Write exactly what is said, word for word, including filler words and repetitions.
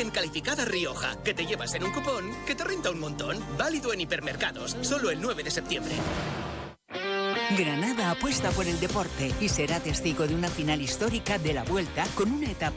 origen calificada Rioja, que te llevas en un cupón que te renta un montón. Válido en hipermercados, solo el nueve de septiembre. Granada apuesta por el deporte y será testigo de una final histórica de la Vuelta con una etapa